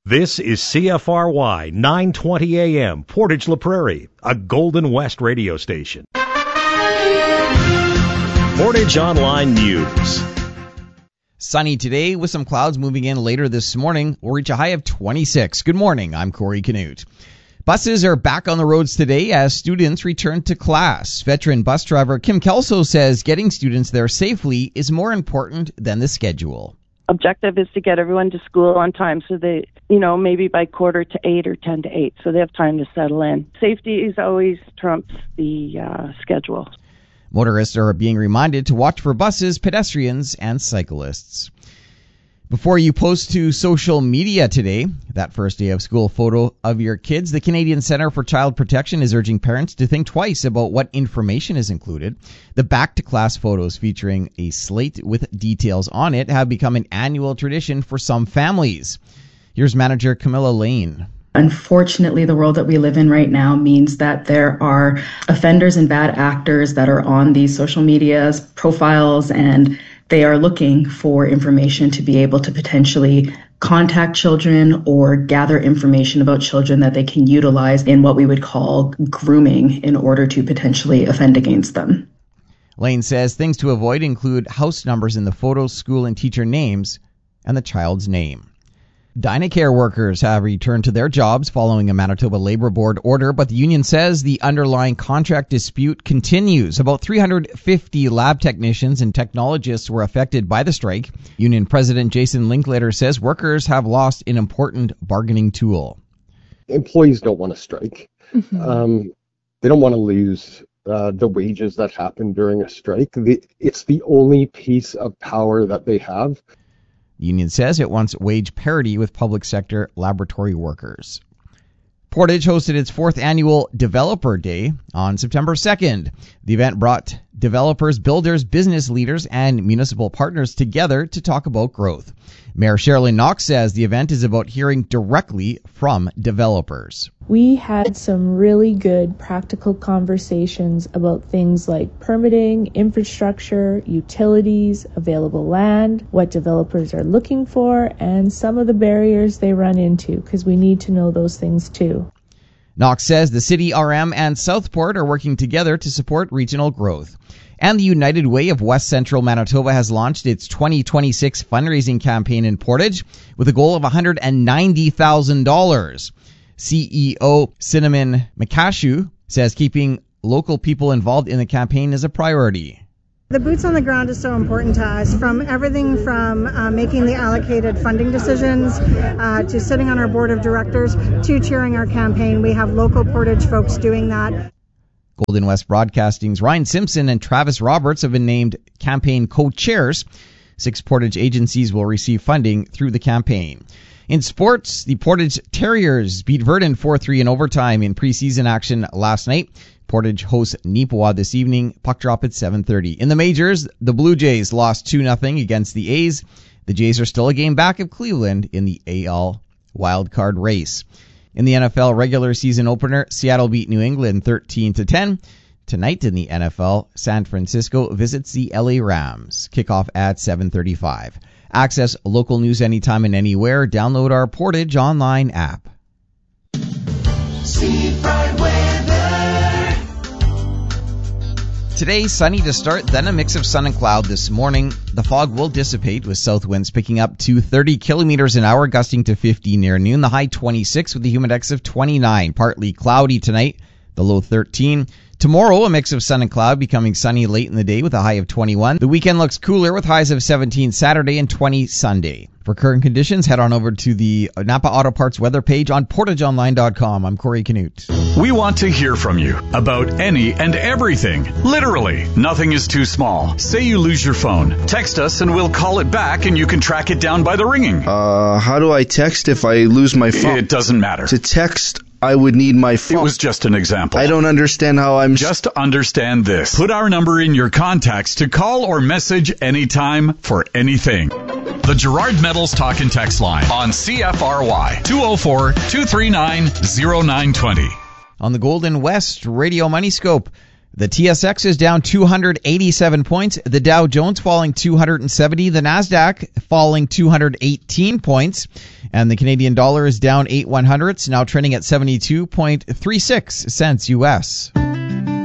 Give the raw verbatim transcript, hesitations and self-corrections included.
This is C F R Y nine twenty A M, Portage La Prairie, a Golden West radio station. Portage Online News. Sunny today with some clouds moving in later this morning. We'll reach a high of twenty-six. Good morning. I'm Corey Canute. Buses are back on the roads today as students return to class. Veteran bus driver Kim Kelso says getting students there safely is more important than the schedule. Objective is to get everyone to school on time so they, you know, maybe by quarter to eight or ten to eight, so they have time to settle in. Safety is always trumps the uh, schedule. Motorists are being reminded to watch for buses, pedestrians, and cyclists. Before you post to social media today, that first day of school photo of your kids, the Canadian Centre for Child Protection is urging parents to think twice about what information is included. The back-to-class photos featuring a slate with details on it have become an annual tradition for some families. Here's manager Camilla Lane. Unfortunately, the world that we live in right now means that there are offenders and bad actors that are on these social medias profiles, and they are looking for information to be able to potentially contact children or gather information about children that they can utilize in what we would call grooming in order to potentially offend against them. Lane says things to avoid include house numbers in the photos, school and teacher names, and the child's name. Dynacare workers have returned to their jobs following a Manitoba Labour Board order, but the union says the underlying contract dispute continues. About three hundred fifty lab technicians and technologists were affected by the strike. Union President Jason Linklater says workers have lost an important bargaining tool. Employees don't want to strike. Mm-hmm. Um, they don't want to lose uh, the wages that happen during a strike. The, it's the only piece of power that they have. The union says it wants wage parity with public sector laboratory workers. Portage hosted its fourth annual Developer Day on September second. The event brought developers, builders, business leaders, and municipal partners together to talk about growth. Mayor Sherilyn Knox says the event is about hearing directly from developers. We had some really good practical conversations about things like permitting, infrastructure, utilities, available land, what developers are looking for, and some of the barriers they run into, because we need to know those things too. Knox says the City, R M, and Southport are working together to support regional growth. And the United Way of West Central Manitoba has launched its twenty twenty-six fundraising campaign in Portage with a goal of one hundred ninety thousand dollars. C E O Cinnamon McCashew says keeping local people involved in the campaign is a priority. The boots on the ground is so important to us, from everything from uh, making the allocated funding decisions uh, to sitting on our board of directors to chairing our campaign. We have local Portage folks doing that. Golden West Broadcasting's Ryan Simpson and Travis Roberts have been named campaign co-chairs. Six Portage agencies will receive funding through the campaign. In sports, the Portage Terriers beat Verdun four three in overtime in preseason action last night. Portage hosts Neepawa this evening. Puck drop at seven thirty. In the majors, the Blue Jays lost two nothing against the A's. The Jays are still a game back of Cleveland in the A L wildcard race. In the N F L regular season opener, Seattle beat New England thirteen to ten. Tonight in the N F L, San Francisco visits the L A Rams. Kickoff at seven thirty-five. Access local news anytime and anywhere. Download our Portage online app. Seafront weather. Today, sunny to start, then a mix of sun and cloud this morning. The fog will dissipate with south winds picking up to thirty kilometers an hour, gusting to fifty near noon. The high twenty-six with the humidex of twenty-nine. Partly cloudy tonight, the low thirteen. Tomorrow, a mix of sun and cloud, becoming sunny late in the day with a high of twenty-one. The weekend looks cooler with highs of seventeen Saturday and twenty Sunday. For current conditions, head on over to the Napa Auto Parts weather page on portage online dot com. I'm Corey Canute. We want to hear from you about any and everything. Literally, nothing is too small. Say you lose your phone. Text us and we'll call it back and you can track it down by the ringing. Uh, how do I text if I lose my phone? It doesn't matter. To text, I would need my phone. It was just an example. I don't understand how I'm... Just understand this. Put our number in your contacts to call or message anytime for anything. The Gerard Metals Talk and Text line on C F R Y, two oh four, two three nine, oh nine two oh. On the Golden West Radio Money Scope, The T S X is down two hundred eighty-seven points. The Dow Jones falling two hundred seventy. The Nasdaq falling two hundred eighteen points. And the Canadian dollar is down eight one hundredths, now trading at seventy-two point three six cents U S.